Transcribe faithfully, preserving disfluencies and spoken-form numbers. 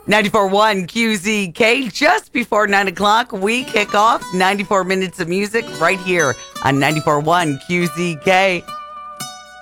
ninety-four point one Q Z K. Just before nine o'clock, we kick off ninety-four minutes of music right here on ninety-four point one Q Z K.